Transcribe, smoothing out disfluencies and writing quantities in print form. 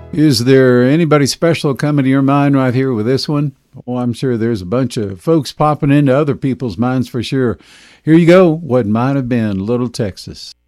Is there anybody special coming to your mind right here with this one? Oh, I'm sure there's a bunch of folks popping into other people's minds for sure. Here you go. What might have been Little Texas.